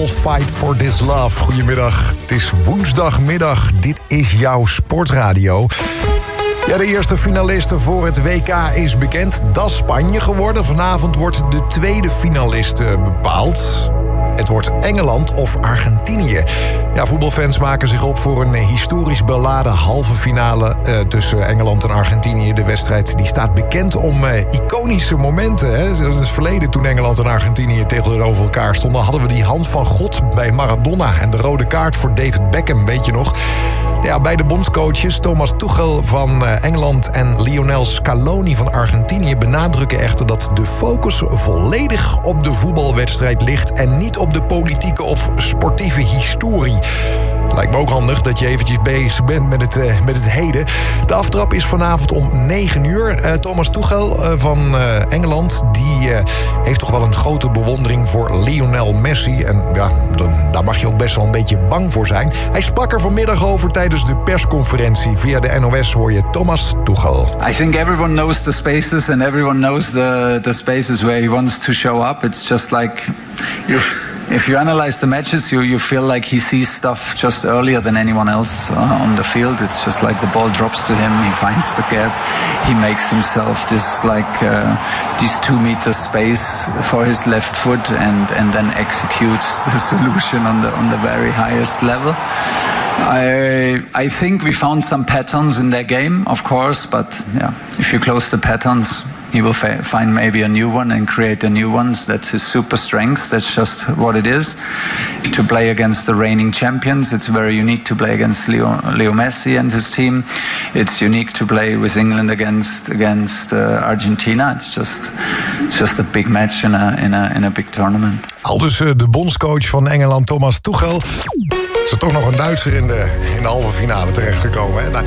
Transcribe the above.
All Fight for This Love. Goedemiddag, het is woensdagmiddag. Dit is jouw Sportradio. Ja, de eerste finaliste voor het WK is bekend. Dat is Spanje geworden. Vanavond wordt de tweede finalist bepaald. Het wordt Engeland of Argentinië. Ja, voetbalfans maken zich op voor een historisch beladen halve finale tussen Engeland en Argentinië. De wedstrijd die staat bekend om iconische momenten. Hè. In het verleden, toen Engeland en Argentinië tegenover elkaar stonden, hadden we die hand van God bij Maradona en de rode kaart voor David Beckham, weet je nog? Ja, beide bondscoaches, Thomas Tuchel van Engeland en Lionel Scaloni van Argentinië, benadrukken echter dat de focus volledig op de voetbalwedstrijd ligt en niet op de politieke of sportieve historie. Lijkt me ook handig dat je eventjes bezig bent met het heden. De aftrap is vanavond om 9:00. Thomas Tuchel van Engeland, die heeft toch wel een grote bewondering voor Lionel Messi. En ja, daar mag je ook best wel een beetje bang voor zijn. Hij sprak er vanmiddag over tijdens de persconferentie. Via de NOS hoor je Thomas Tuchel. I think everyone knows the spaces and everyone knows the spaces where he wants to show up. It's just like if you analyze the matches, you feel like he sees stuff just earlier than anyone else on the field. It's just like the ball drops to him, he finds the gap, he makes himself this this 2 meter space for his left foot and then executes the solution on the very highest level. I think we found some patterns in their game, of course, but yeah, if you close the patterns, he will find maybe a new one and create a new one. That's his super strength. That's just what it is. To play against the reigning champions, it's very unique to play against Leo Messi and his team. It's unique to play with England against Argentina. It's just a big match in a big tournament. Aldus de bondscoach van Engeland, Thomas Tuchel. Is er toch nog een Duitser in de halve finale terechtgekomen, hè? Nou,